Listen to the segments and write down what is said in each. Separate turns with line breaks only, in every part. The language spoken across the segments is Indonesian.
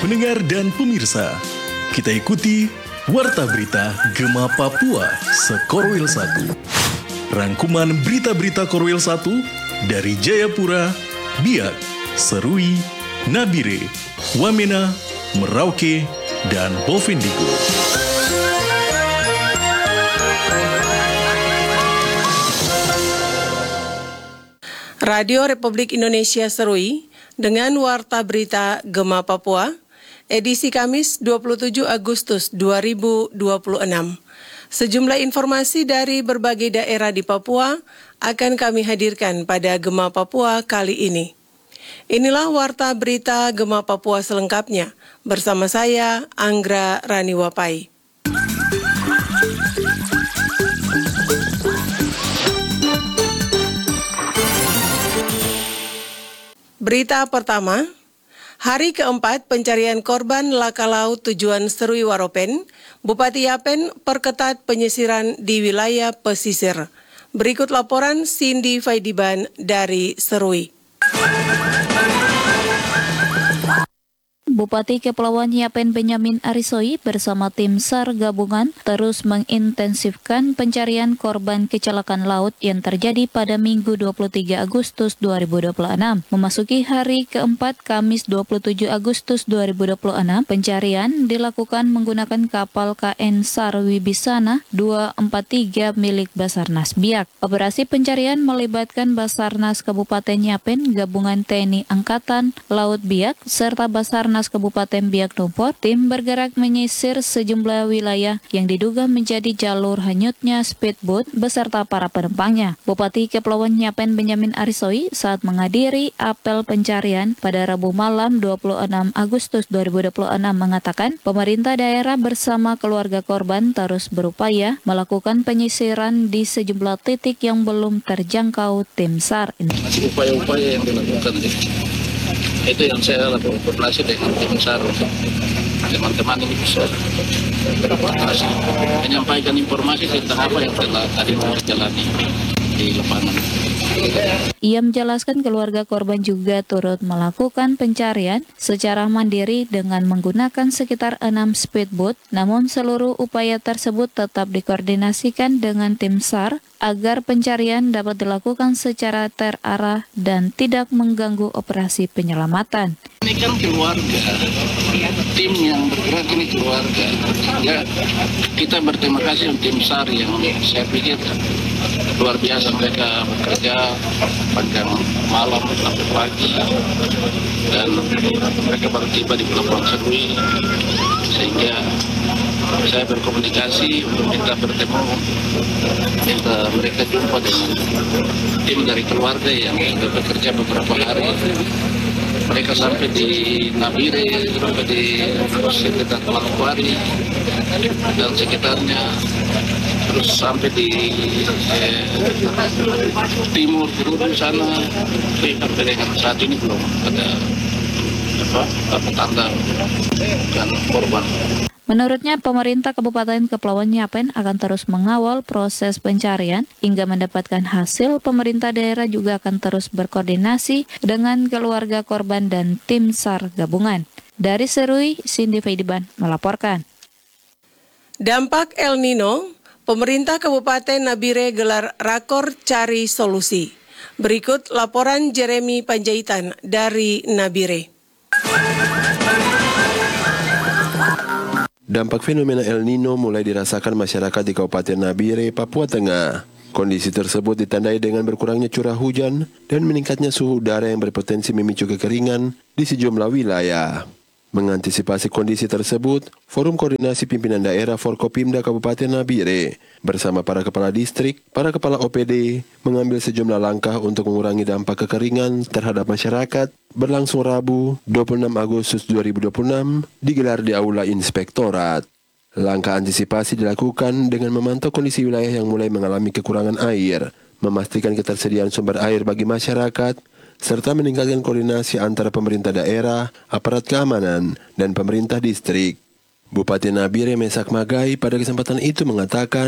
Pendengar dan pemirsa, kita ikuti Warta Berita Gema Papua Sekorwil 1. Rangkuman berita-berita Korwil 1 dari Jayapura, Biak, Serui, Nabire, Wamena, Merauke, dan Bovendigul.
Radio Republik Indonesia Serui dengan Warta Berita Gema Papua, edisi Kamis 27 Agustus 2026. Sejumlah informasi dari berbagai daerah di Papua akan kami hadirkan pada Gema Papua kali ini. Inilah Warta Berita Gema Papua selengkapnya, bersama saya Anggra Raniwapai. Berita pertama, hari keempat pencarian korban laka laut tujuan Serui Waropen, Bupati Yapen perketat penyisiran di wilayah pesisir. Berikut laporan Cindy Faidiban dari Serui.
Bupati Kepulauan Yapen Benyamin Arisoi bersama tim SAR gabungan terus mengintensifkan pencarian korban kecelakaan laut yang terjadi pada Minggu 23 Agustus 2026. Memasuki hari keempat Kamis 27 Agustus 2026, pencarian dilakukan menggunakan kapal KN SAR Wibisana 243 milik Basarnas Biak. Operasi pencarian melibatkan Basarnas Kabupaten Yapen, Gabungan TNI Angkatan Laut Biak, serta Basarnas Kabupaten Biak Numfor. Tim bergerak menyisir sejumlah wilayah yang diduga menjadi jalur hanyutnya speedboat beserta para penumpangnya. Bupati Kepulauan Yapen Benyamin Arisoi saat menghadiri apel pencarian pada Rabu malam 26 Agustus 2026 mengatakan pemerintah daerah bersama keluarga korban terus berupaya melakukan penyisiran di sejumlah titik yang belum terjangkau tim SAR.
Masih upaya-upaya yang dilakukan itu yang saya lakukan koordinasi dengan tim SAR untuk teman-teman ini bisa berkoordinasi menyampaikan informasi tentang apa yang telah tadi terjalani di lapangan.
Ia menjelaskan keluarga korban juga turut melakukan pencarian secara mandiri dengan menggunakan sekitar 6 speedboat, namun seluruh upaya tersebut tetap dikoordinasikan dengan tim SAR agar pencarian dapat dilakukan secara terarah dan tidak mengganggu operasi penyelamatan.
Ini kan keluarga, tim yang bergerak ini keluarga. Ya, kita berterima kasih untuk tim SAR yang saya pikir luar biasa, mereka bekerja panjang malam sampai pagi dan mereka baru tiba di Pelabuhan Serui, sehingga saya berkomunikasi untuk minta bertemu, minta mereka jumpa dengan tim dari keluarga yang sudah bekerja beberapa hari. Mereka sampai di Nabire, sampai di sekitar Manokwari dan sekitarnya, terus sampai di timur Guru sana, sampai dengan saat ini belum ada tanda dan korban.
Menurutnya, pemerintah Kabupaten Kepulauan Yapen akan terus mengawal proses pencarian hingga mendapatkan hasil. Pemerintah daerah juga akan terus berkoordinasi dengan keluarga korban dan tim SAR gabungan. Dari Serui, Cindy Faidiban melaporkan.
Dampak El Nino, pemerintah Kabupaten Nabire gelar rakor cari solusi. Berikut laporan Jeremy Panjaitan dari Nabire.
Dampak fenomena El Nino mulai dirasakan masyarakat di Kabupaten Nabire, Papua Tengah. Kondisi tersebut ditandai dengan berkurangnya curah hujan dan meningkatnya suhu udara yang berpotensi memicu kekeringan di sejumlah wilayah. Mengantisipasi kondisi tersebut, Forum Koordinasi Pimpinan Daerah Forkopimda Kabupaten Nabire bersama para kepala distrik, para kepala OPD mengambil sejumlah langkah untuk mengurangi dampak kekeringan terhadap masyarakat. Berlangsung Rabu 26 Agustus 2026 digelar di Aula Inspektorat. Langkah antisipasi dilakukan dengan memantau kondisi wilayah yang mulai mengalami kekurangan air, memastikan ketersediaan sumber air bagi masyarakat, serta meningkatkan koordinasi antara pemerintah daerah, aparat keamanan, dan pemerintah distrik. Bupati Nabire Mesak Magai pada kesempatan itu mengatakan,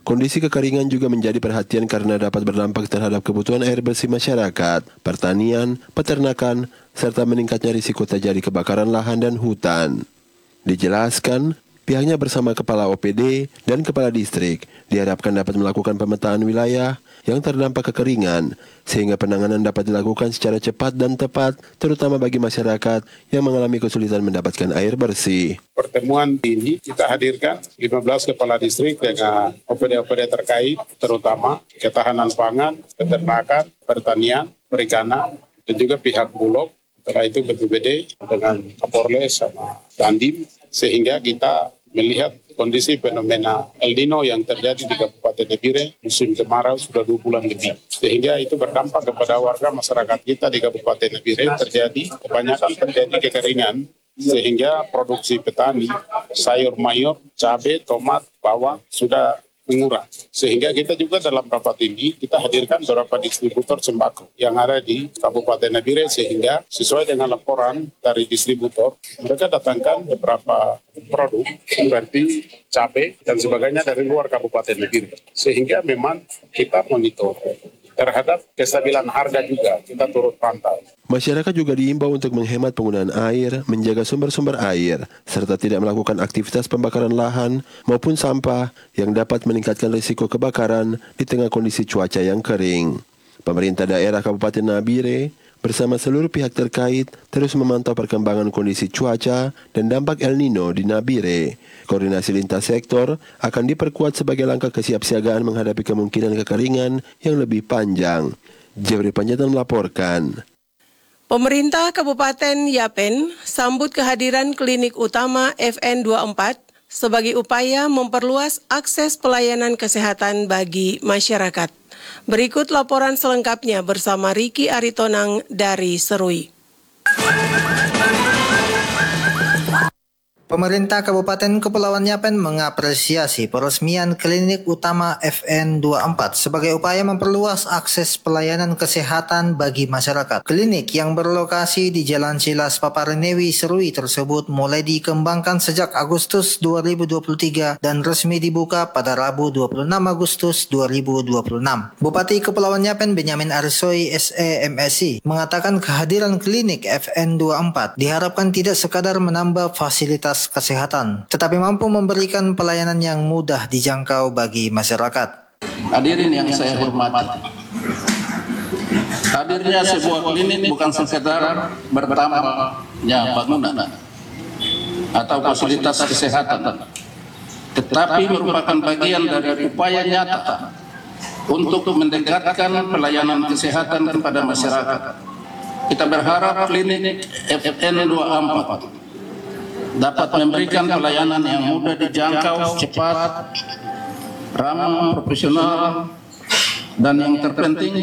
Kondisi kekeringan juga menjadi perhatian karena dapat berdampak terhadap kebutuhan air bersih masyarakat, pertanian, peternakan, serta meningkatnya risiko terjadi kebakaran lahan dan hutan. Dijelaskan, pihaknya bersama Kepala OPD dan Kepala Distrik diharapkan dapat melakukan pemetaan wilayah yang terdampak kekeringan, sehingga penanganan dapat dilakukan secara cepat dan tepat, terutama bagi masyarakat yang mengalami kesulitan mendapatkan air bersih.
Pertemuan ini kita hadirkan 15 kepala distrik dengan OPD-OPD terkait, terutama ketahanan pangan, peternakan, pertanian, perikanan, dan juga pihak Bulog. Setelah itu BPBD dengan Kapolres sama Dandim, sehingga kita melihat kondisi fenomena El Nino yang terjadi di Kabupaten Nabire musim kemarau sudah 2 bulan lebih. Sehingga itu berdampak kepada warga masyarakat kita di Kabupaten Nabire kebanyakan terjadi kekeringan, sehingga produksi petani, sayur mayur, cabai, tomat, bawang sudah mengurang. Sehingga kita juga dalam rapat ini kita hadirkan beberapa distributor sembako yang ada di Kabupaten Nabire, sehingga sesuai dengan laporan dari distributor mereka datangkan beberapa produk seperti cabai dan sebagainya dari luar Kabupaten Nabire. Sehingga memang kita monitor terhadap kestabilan harga juga kita turut pantau.
Masyarakat juga diimbau untuk menghemat penggunaan air, menjaga sumber-sumber air, serta tidak melakukan aktivitas pembakaran lahan maupun sampah yang dapat meningkatkan risiko kebakaran di tengah kondisi cuaca yang kering. Pemerintah daerah Kabupaten Nabire bersama seluruh pihak terkait terus memantau perkembangan kondisi cuaca dan dampak El Nino di Nabire. Koordinasi lintas sektor akan diperkuat sebagai langkah kesiapsiagaan menghadapi kemungkinan kekeringan yang lebih panjang. Jeffrey Panjaitan melaporkan.
Pemerintah Kabupaten Yapen sambut kehadiran klinik utama FN24 sebagai upaya memperluas akses pelayanan kesehatan bagi masyarakat. Berikut laporan selengkapnya bersama Riki Aritonang dari Serui.
Pemerintah Kabupaten Kepulauan Yapen mengapresiasi peresmian klinik utama FN24 sebagai upaya memperluas akses pelayanan kesehatan bagi masyarakat. Klinik yang berlokasi di Jalan Silas Paparenewi Serui tersebut mulai dikembangkan sejak Agustus 2023 dan resmi dibuka pada Rabu 26 Agustus 2026. Bupati Kepulauan Yapen Benyamin Arisoi SE/MSI mengatakan kehadiran klinik FN24 diharapkan tidak sekadar menambah fasilitas kesehatan, tetapi mampu memberikan pelayanan yang mudah dijangkau bagi masyarakat.
Hadirin yang saya hormati, hadirnya sebuah klinik bukan sekedar bertambahnya bangunan atau fasilitas kesehatan, tetapi merupakan bagian dari upaya nyata untuk mendekatkan pelayanan kesehatan kepada masyarakat. Kita berharap klinik FN24 dapat memberikan pelayanan yang mudah dijangkau, cepat, ramah, profesional, dan yang terpenting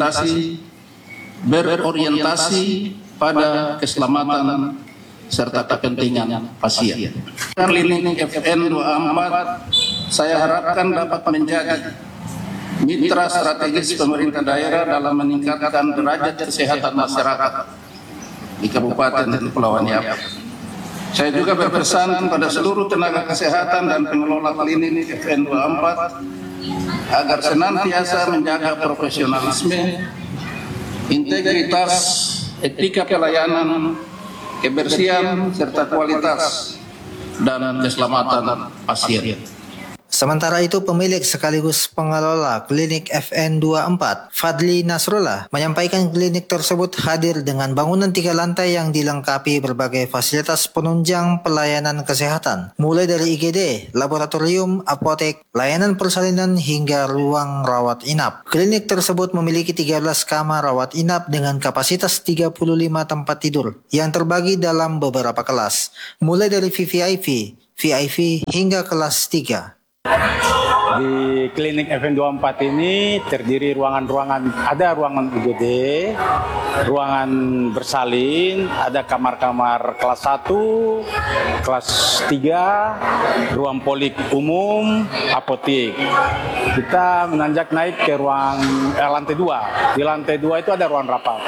berorientasi pada keselamatan serta kepentingan pasien. Klinik FN24 saya harapkan dapat menjadi mitra strategis pemerintah daerah dalam meningkatkan derajat kesehatan masyarakat di Kabupaten Kepulauan Yapen. Saya juga berpesan kepada seluruh tenaga kesehatan dan pengelola klinik FN24 agar senantiasa menjaga profesionalisme, integritas, etika pelayanan, kebersihan, serta kualitas dan keselamatan pasien.
Sementara itu, pemilik sekaligus pengelola klinik FN24, Fadli Nasrullah, menyampaikan klinik tersebut hadir dengan bangunan 3 lantai yang dilengkapi berbagai fasilitas penunjang pelayanan kesehatan, mulai dari IGD, laboratorium, apotek, layanan persalinan hingga ruang rawat inap. Klinik tersebut memiliki 13 kamar rawat inap dengan kapasitas 35 tempat tidur yang terbagi dalam beberapa kelas, mulai dari VVIP, VIP hingga kelas 3.
Di klinik FN24 ini terdiri ada ruangan UGD, ruangan bersalin, ada kamar-kamar kelas 1, kelas 3, ruang polik umum, apotek. Kita menanjak naik ke lantai 2. Di lantai 2 itu ada ruang rapat.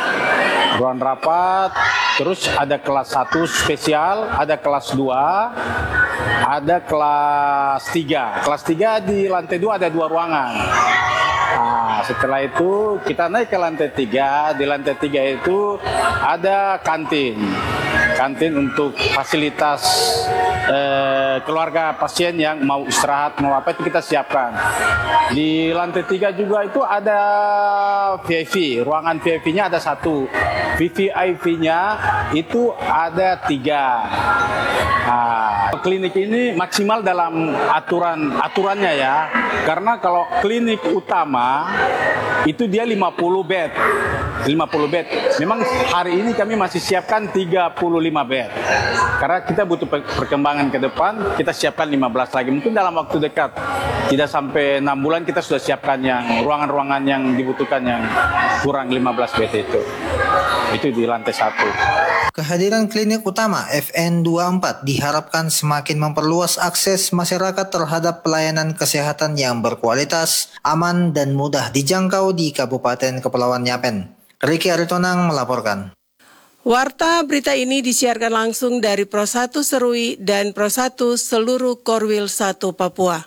Ruang rapat, terus ada kelas 1 spesial, ada kelas 2, ada kelas 3. Kelas 3 di lantai 2 ada 2 ruangan. Nah, setelah itu kita naik ke lantai 3. Di lantai 3 itu ada kantin. Kantin untuk fasilitas keluarga pasien yang mau istirahat, mau apa itu kita siapkan. Di lantai 3 juga itu ada VIP. Ruangan VIP-nya ada 1. VVIP-nya itu ada 3. Nah, klinik ini maksimal dalam aturannya ya. Karena kalau klinik utama itu dia 50 bed. 50 bed. Memang hari ini kami masih siapkan 35 bed. Karena kita butuh perkembangan ke depan, kita siapkan 15 lagi. Mungkin dalam waktu dekat, tidak sampai 6 bulan kita sudah siapkan yang ruangan-ruangan yang dibutuhkan yang kurang 15 bed itu. Itu di lantai 1.
Kehadiran klinik utama FN24 diharapkan semakin memperluas akses masyarakat terhadap pelayanan kesehatan yang berkualitas, aman, dan mudah dijangkau di Kabupaten Kepulauan Yapen. Riki Aritonang melaporkan.
Warta berita ini disiarkan langsung dari Pro 1 Serui dan Pro 1 seluruh Korwil 1 Papua.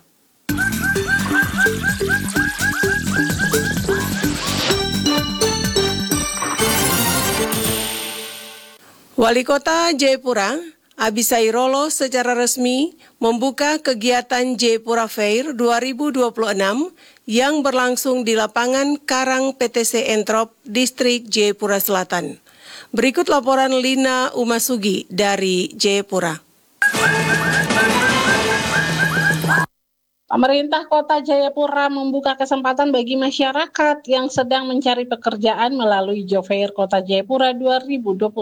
Wali Kota Jayapura, Abisai Rolo secara resmi membuka kegiatan Jayapura Fair 2026 yang berlangsung di lapangan Karang PTC Entrop, Distrik Jayapura Selatan. Berikut laporan Lina Umasugi dari Jayapura.
Pemerintah Kota Jayapura membuka kesempatan bagi masyarakat yang sedang mencari pekerjaan melalui Job Fair Kota Jayapura 2026.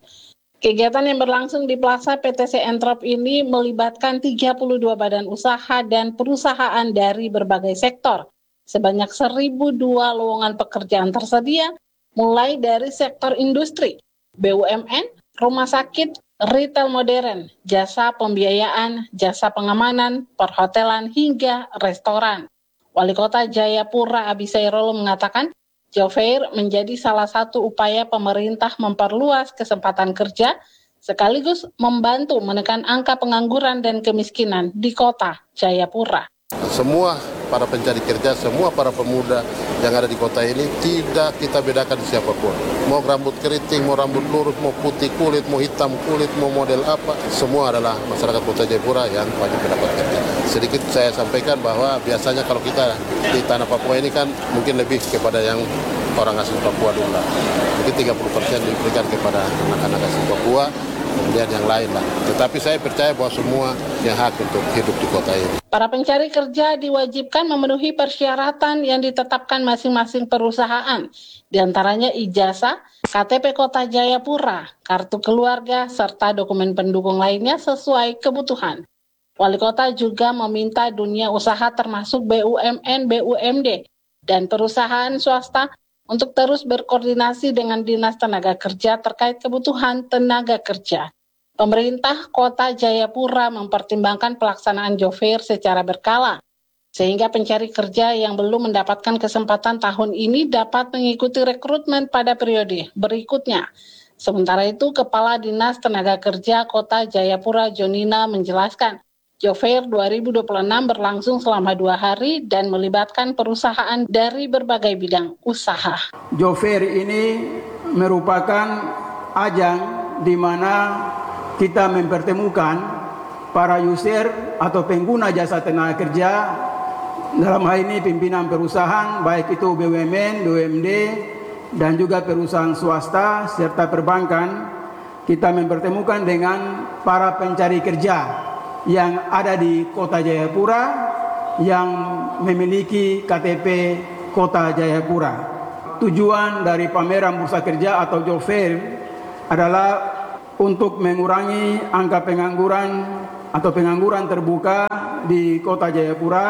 Kegiatan yang berlangsung di Plaza PTC Entrop ini melibatkan 32 badan usaha dan perusahaan dari berbagai sektor. Sebanyak 1.002 lowongan pekerjaan tersedia, mulai dari sektor industri, BUMN, rumah sakit, retail modern, jasa pembiayaan, jasa pengamanan, perhotelan, hingga restoran. Wali Kota Jayapura Abisai Rolo mengatakan, Job Fair menjadi salah satu upaya pemerintah memperluas kesempatan kerja, sekaligus membantu menekan angka pengangguran dan kemiskinan di Kota Jayapura.
Semua para pencari kerja, semua para pemuda yang ada di kota ini tidak kita bedakan siapapun. Mau rambut keriting, mau rambut lurus, mau putih kulit, mau hitam kulit, mau model apa, semua adalah masyarakat Kota Jayapura yang wajib mendapat kerja. Sedikit saya sampaikan bahwa biasanya kalau kita di tanah Papua ini kan mungkin lebih kepada yang orang asli Papua dulu lah. Mungkin 30% diberikan kepada anak-anak asli Papua, kemudian yang lain lah. Tetapi saya percaya bahwa semua yang hak untuk hidup di kota ini.
Para pencari kerja diwajibkan memenuhi persyaratan yang ditetapkan masing-masing perusahaan, diantaranya ijazah, KTP Kota Jayapura, kartu keluarga, serta dokumen pendukung lainnya sesuai kebutuhan. Wali Kota juga meminta dunia usaha termasuk BUMN, BUMD, dan perusahaan swasta untuk terus berkoordinasi dengan Dinas Tenaga Kerja terkait kebutuhan tenaga kerja. Pemerintah Kota Jayapura mempertimbangkan pelaksanaan Job Fair secara berkala, sehingga pencari kerja yang belum mendapatkan kesempatan tahun ini dapat mengikuti rekrutmen pada periode berikutnya. Sementara itu, Kepala Dinas Tenaga Kerja Kota Jayapura Jonina menjelaskan, Job Fair 2026 berlangsung selama 2 hari dan melibatkan perusahaan dari berbagai bidang usaha.
Job Fair ini merupakan ajang di mana kita mempertemukan para user atau pengguna jasa tenaga kerja, dalam hal ini pimpinan perusahaan, baik itu BUMN, BUMD, dan juga perusahaan swasta, serta perbankan. Kita mempertemukan dengan para pencari kerja yang ada di Kota Jayapura, yang memiliki KTP Kota Jayapura. Tujuan dari pameran bursa kerja atau Job Fair adalah untuk mengurangi angka pengangguran atau pengangguran terbuka di Kota Jayapura.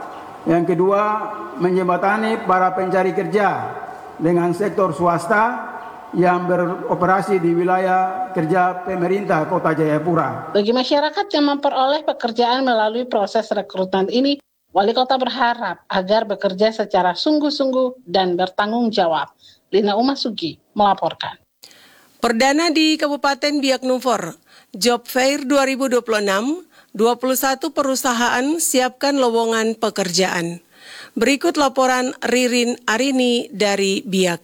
Yang kedua, menjembatani para pencari kerja dengan sektor swasta yang beroperasi di wilayah kerja pemerintah Kota Jayapura.
Bagi masyarakat yang memperoleh pekerjaan melalui proses rekrutmen ini, Wali Kota berharap agar bekerja secara sungguh-sungguh dan bertanggung jawab. Lina Umasugi melaporkan.
Perdana di Kabupaten Biak Numfor, Job Fair 2026 21 perusahaan siapkan lowongan pekerjaan. Berikut laporan Ririn Arini dari Biak.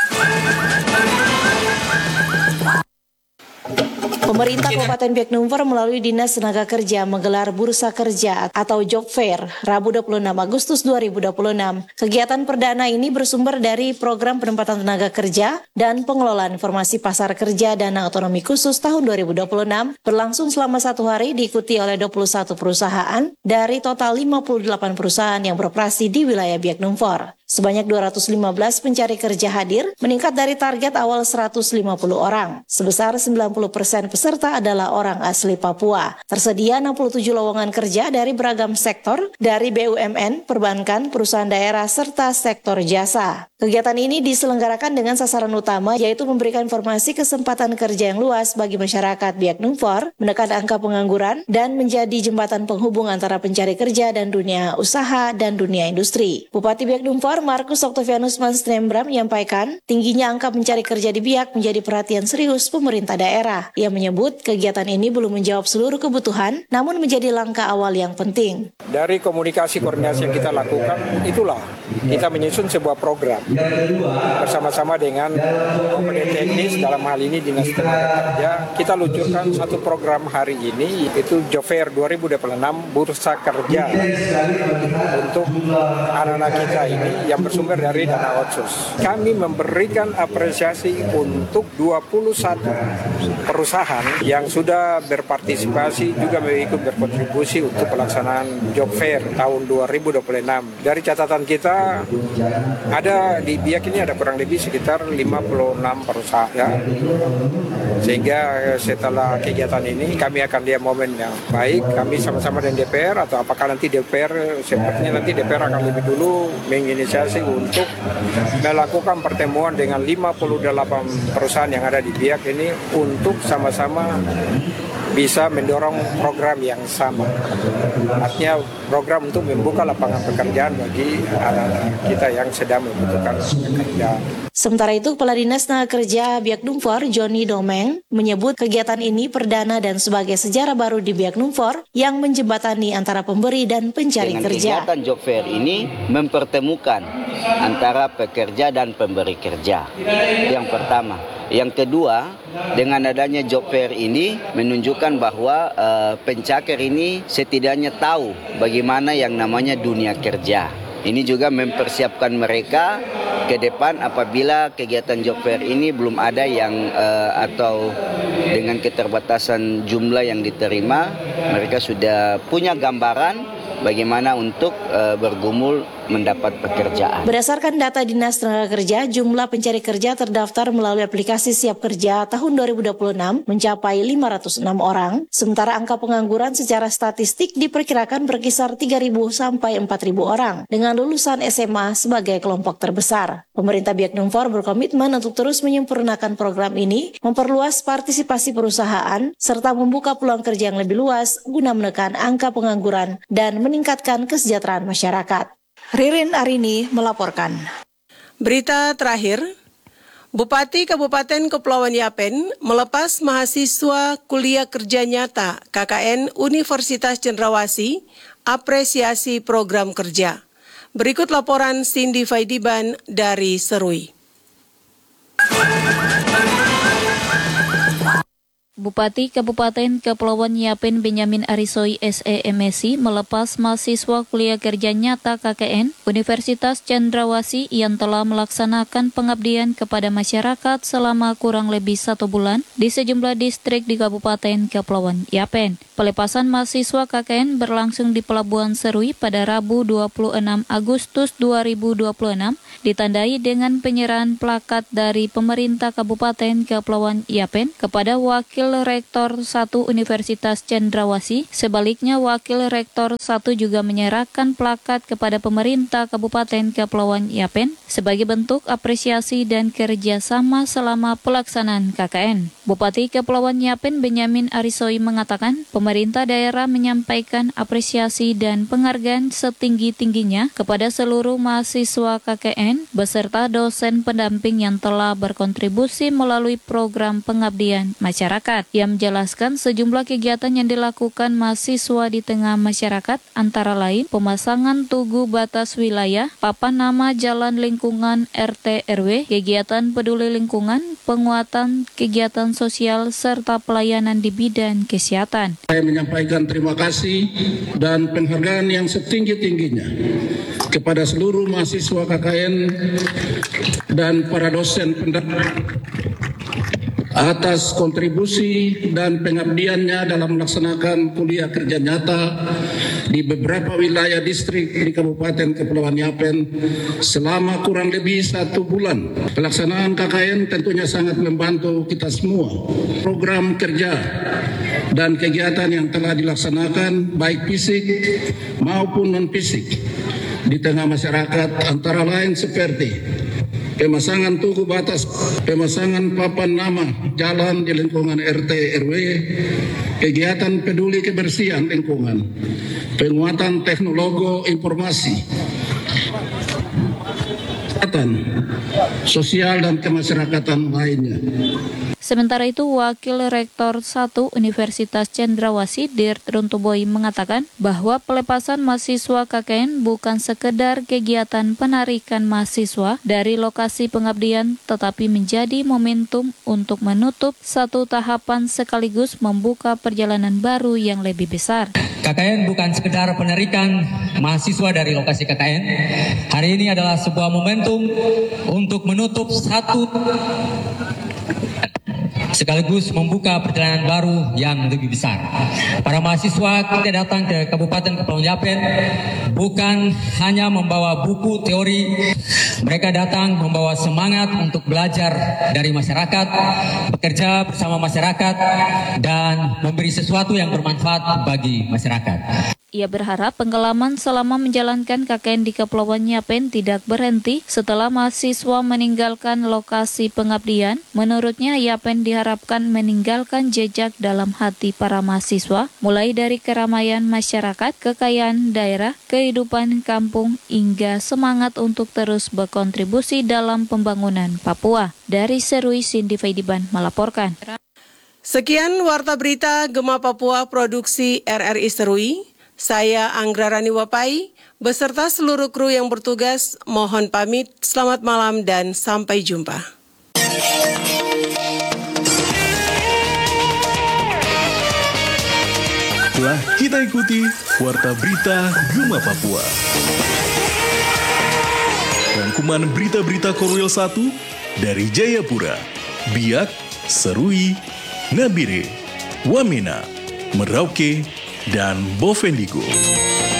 Pemerintah Kabupaten Biak Numfor melalui Dinas Tenaga Kerja menggelar Bursa Kerja atau Job Fair Rabu 26 Agustus 2026. Kegiatan perdana ini bersumber dari Program Penempatan Tenaga Kerja dan Pengelolaan Informasi Pasar Kerja Dana Otonomi Khusus tahun 2026 berlangsung selama 1 hari diikuti oleh 21 perusahaan dari total 58 perusahaan yang beroperasi di wilayah Biak Numfor. Sebanyak 215 pencari kerja hadir, meningkat dari target awal 150 orang. Sebesar 90% peserta adalah orang asli Papua. Tersedia 67 lowongan kerja dari beragam sektor, dari BUMN, perbankan, perusahaan daerah, serta sektor jasa. Kegiatan ini diselenggarakan dengan sasaran utama, yaitu memberikan informasi kesempatan kerja yang luas bagi masyarakat Biak Numfor, menekan angka pengangguran, dan menjadi jembatan penghubung antara pencari kerja dan dunia usaha dan dunia industri. Bupati Biak Numfor Markus Octavianus Manstrembra menyampaikan, tingginya angka pencari kerja di Biak menjadi perhatian serius pemerintah daerah. Ia menyebut kegiatan ini belum menjawab seluruh kebutuhan, namun menjadi langkah awal yang penting.
Dari komunikasi koordinasi yang kita lakukan, itulah kita menyusun sebuah program bersama-sama dengan komponen teknis, dalam hal ini Dinas Tenaga Kerja. Kita luncurkan satu program hari ini, yaitu Job Fair 2026 Bursa Kerja untuk anak-anak kita ini yang bersumber dari dana otsus. Kami memberikan apresiasi untuk 21 perusahaan yang sudah berpartisipasi juga ikut berkontribusi untuk pelaksanaan Job Fair tahun 2026. Dari catatan kita, ada di Biak ini ada kurang lebih sekitar 56 perusahaan. Sehingga setelah kegiatan ini kami akan lihat momen yang baik. Kami sama-sama dengan DPR, atau apakah nanti DPR, sepertinya nanti DPR akan lebih dulu menginisiasi untuk melakukan pertemuan dengan 58 perusahaan yang ada di Biak ini untuk sama-sama bisa mendorong program yang sama. Artinya program untuk membuka lapangan pekerjaan bagi anak-anak kita yang sedang membutuhkan pekerjaan.
Sementara itu, Kepala Dinas Tenaga Kerja Biak Numfor, Joni Domeng, menyebut kegiatan ini perdana dan sebagai sejarah baru di Biak Numfor yang menjembatani antara pemberi dan pencari kerja.
Kegiatan Job Fair ini mempertemukan antara pekerja dan pemberi kerja. Yang pertama. Yang kedua, dengan adanya Job Fair ini menunjukkan bahwa pencakar ini setidaknya tahu bagaimana yang namanya dunia kerja. Ini juga mempersiapkan mereka ke depan apabila kegiatan Job Fair ini belum ada yang atau dengan keterbatasan jumlah yang diterima, mereka sudah punya gambaran bagaimana untuk bergumul mendapat pekerjaan.
Berdasarkan data Dinas Tenaga Kerja, jumlah pencari kerja terdaftar melalui aplikasi Siap Kerja tahun 2026 mencapai 506 orang, sementara angka pengangguran secara statistik diperkirakan berkisar 3.000 sampai 4.000 orang, dengan lulusan SMA sebagai kelompok terbesar. Pemerintah Biak Numfor berkomitmen untuk terus menyempurnakan program ini, memperluas partisipasi perusahaan, serta membuka peluang kerja yang lebih luas guna menekan angka pengangguran dan meningkatkan kesejahteraan masyarakat. Ririn Arini melaporkan.
Berita terakhir, Bupati Kabupaten Kepulauan Yapen melepas mahasiswa kuliah kerja nyata KKN Universitas Cendrawasih apresiasi program kerja. Berikut laporan Cindy Faidiban dari Serui.
Bupati Kabupaten Kepulauan Yapen Benyamin Arisoi SEMSI melepas mahasiswa kuliah kerja nyata KKN Universitas Cendrawasih yang telah melaksanakan pengabdian kepada masyarakat selama kurang lebih 1 bulan di sejumlah distrik di Kabupaten Kepulauan Yapen. Pelepasan mahasiswa KKN berlangsung di Pelabuhan Serui pada Rabu 26 Agustus 2026 ditandai dengan penyerahan plakat dari pemerintah Kabupaten Kepulauan Yapen kepada Wakil Rektor 1 Universitas Cendrawasih. Sebaliknya, Wakil Rektor 1 juga menyerahkan plakat kepada pemerintah Kabupaten Kepulauan Yapen sebagai bentuk apresiasi dan kerjasama selama pelaksanaan KKN. Bupati Kepulauan Yapen Benyamin Arisoi mengatakan, pemerintah daerah menyampaikan apresiasi dan penghargaan setinggi-tingginya kepada seluruh mahasiswa KKN beserta dosen pendamping yang telah berkontribusi melalui program pengabdian masyarakat. masyarakat. Ia menjelaskan sejumlah kegiatan yang dilakukan mahasiswa di tengah masyarakat antara lain pemasangan tugu batas wilayah, papan nama jalan lingkungan RT RW, kegiatan peduli lingkungan, penguatan kegiatan sosial serta pelayanan di bidang kesehatan.
Saya menyampaikan terima kasih dan penghargaan yang setinggi-tingginya kepada seluruh mahasiswa KKN dan para dosen pendamping atas kontribusi dan pengabdiannya dalam melaksanakan kuliah kerja nyata di beberapa wilayah distrik di Kabupaten Kepulauan Yapen selama kurang lebih 1 bulan. Pelaksanaan KKN tentunya sangat membantu kita semua. Program kerja dan kegiatan yang telah dilaksanakan baik fisik maupun non-fisik di tengah masyarakat antara lain seperti pemasangan tugu batas, pemasangan papan nama jalan di lingkungan RT RW, kegiatan peduli kebersihan lingkungan, penguatan teknologi informasi, sosial dan kemasyarakatan lainnya.
Sementara itu, Wakil Rektor 1 Universitas Cendrawasih Dir Runtuboy mengatakan bahwa pelepasan mahasiswa KKN bukan sekedar kegiatan penarikan mahasiswa dari lokasi pengabdian, tetapi menjadi momentum untuk menutup satu tahapan sekaligus membuka perjalanan baru yang lebih besar.
KKN bukan sekedar penarikan mahasiswa dari lokasi KKN. Hari ini adalah sebuah momentum untuk menutup satu sekaligus membuka perjalanan baru yang lebih besar. Para mahasiswa kita datang ke Kabupaten Kepulauan Yapen bukan hanya membawa buku teori, mereka datang membawa semangat untuk belajar dari masyarakat, bekerja bersama masyarakat, dan memberi sesuatu yang bermanfaat bagi masyarakat.
Ia berharap pengalaman selama menjalankan KKN di Kepulauan Yapen tidak berhenti setelah mahasiswa meninggalkan lokasi pengabdian. Menurutnya, Yapen diharapkan meninggalkan jejak dalam hati para mahasiswa, mulai dari keramaian masyarakat, kekayaan daerah, kehidupan kampung, hingga semangat untuk terus berkontribusi dalam pembangunan Papua. Dari Serui, Cindy Faidiban melaporkan.
Sekian Warta Berita Gema Papua Produksi RRI Serui. Saya Anggra Rani Wapai, beserta seluruh kru yang bertugas, mohon pamit, selamat malam dan sampai jumpa.
Telah kita ikuti Warta Berita Gema Papua. Rangkuman berita-berita Korwil 1 dari Jayapura, Biak, Serui, Nabire, Wamena, Merauke, dan Bovendigul.